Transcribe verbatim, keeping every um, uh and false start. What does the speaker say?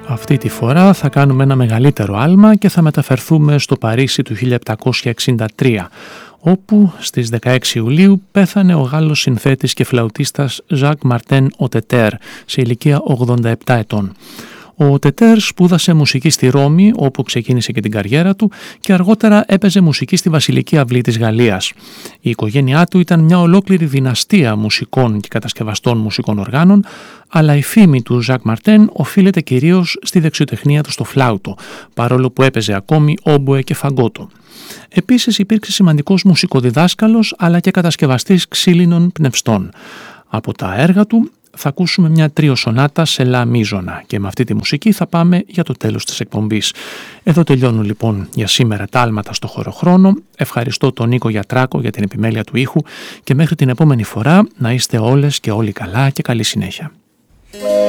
Αυτή τη φορά θα κάνουμε ένα μεγαλύτερο άλμα και θα μεταφερθούμε στο Παρίσι του χίλια επτακόσια εξήντα τρία, όπου στις δεκαέξι Ιουλίου πέθανε ο Γάλλος συνθέτης και φλαουτίστας Ζακ Μαρτέν Οτετέρ σε ηλικία ογδόντα επτά ετών. Ο Τετέρ σπούδασε μουσική στη Ρώμη, όπου ξεκίνησε και την καριέρα του, και αργότερα έπαιζε μουσική στη Βασιλική Αυλή της Γαλλίας. Η οικογένειά του ήταν μια ολόκληρη δυναστεία μουσικών και κατασκευαστών μουσικών οργάνων, αλλά η φήμη του Ζακ Μαρτέν οφείλεται κυρίως στη δεξιοτεχνία του στο φλάουτο, παρόλο που έπαιζε ακόμη όμποε και φαγκότο. Επίσης υπήρξε σημαντικός μουσικοδιδάσκαλος, αλλά και κατασκευαστής ξύλινων πνευστών. Από τα έργα του θα ακούσουμε μια τρίο σονάτα σε λα μίζωνα και με αυτή τη μουσική θα πάμε για το τέλος της εκπομπής. Εδώ τελειώνουν λοιπόν για σήμερα τα άλματα στο χωροχρόνο. Ευχαριστώ τον Νίκο Γιατράκο για την επιμέλεια του ήχου και μέχρι την επόμενη φορά να είστε όλες και όλοι καλά και καλή συνέχεια.